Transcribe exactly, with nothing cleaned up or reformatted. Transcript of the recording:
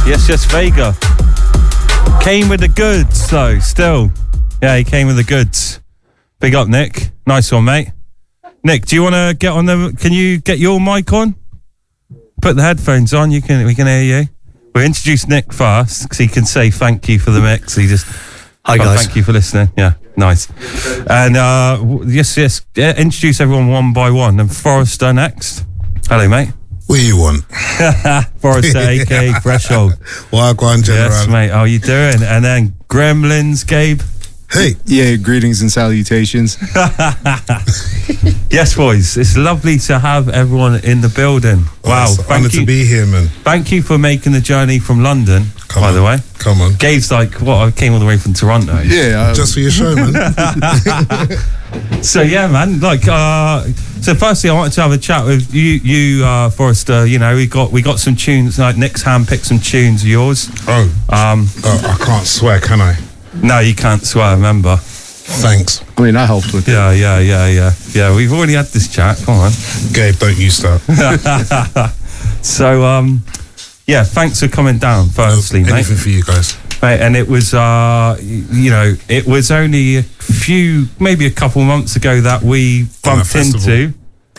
Yes, yes, Vega. Came with the goods, though, still. Yeah, he came with the goods. Big up, Nick. Nice one, mate. Nick, do you want to get on the... Can you get your mic on? Put the headphones on, You can. we can hear you. We'll introduce Nick first, because he can say thank you for the mix. He just... Hi, guys. Oh, thank you for listening. Yeah, nice. And, uh, yes, yes, yeah, introduce everyone one by one. And Forrester next. Hello, mate. What do you want? Forrester, A K A Threshold. Wagwan, General. Yes, mate. How you doing? And then Gremlins, Gabe. Hey. Yeah, greetings and salutations. Yes, boys. It's lovely to have everyone in the building. Oh, Wow. it's an Thank honour you. to be here, man. Thank you for making the journey from London, Come by on. the way. Come on. Gabe's like, what? I came all the way from Toronto. Yeah, I, Just for your show, man. So yeah, man. Like, uh, so firstly, I wanted to have a chat with you, you, uh, Forrester. You know, we got we got some tunes. Like Nick's handpicked some tunes of yours. Oh, Um, oh, I can't swear, can I? no, you can't swear. Remember? Thanks. I mean, I helped with it. Yeah, yeah, yeah, yeah, yeah. We've already had this chat. Come on. Gabe, don't you start. So, um, yeah, thanks for coming down. Firstly, mate. Anything for you guys. Right, and it was, uh, y- you know, it was only a few, maybe a couple months ago that we On a bumped festival. into